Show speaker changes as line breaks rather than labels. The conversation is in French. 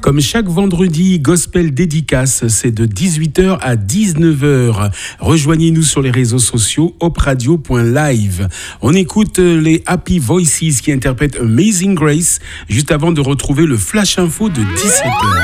Comme chaque vendredi, Gospel Dédicace, c'est de 18h à 19h. Rejoignez-nous sur les réseaux sociaux opradio.live. On écoute les Happy Voices qui interprètent Amazing Grace juste avant de retrouver le Flash Info de 17h.